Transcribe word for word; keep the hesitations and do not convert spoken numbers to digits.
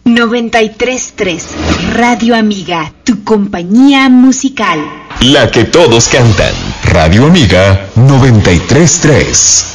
noventa y tres punto tres Radio Amiga, tu compañía musical. La que todos cantan. Radio Amiga noventa y tres punto tres.